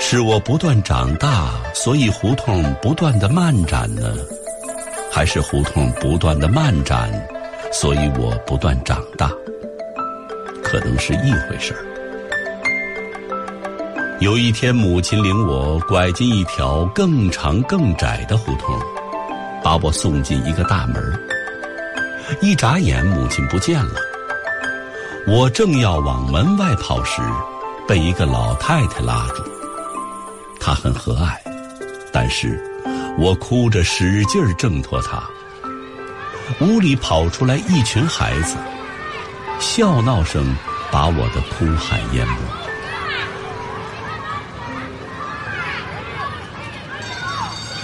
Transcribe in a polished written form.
是我不断长大，所以胡同不断的漫展呢？还是胡同不断的漫展，所以我不断长大？可能是一回事儿。有一天，母亲领我拐进一条更长更窄的胡同，把我送进一个大门。一眨眼，母亲不见了。我正要往门外跑时，被一个老太太拉住。她很和蔼，但是我哭着使劲挣脱她。屋里跑出来一群孩子，笑闹声把我的哭喊淹没。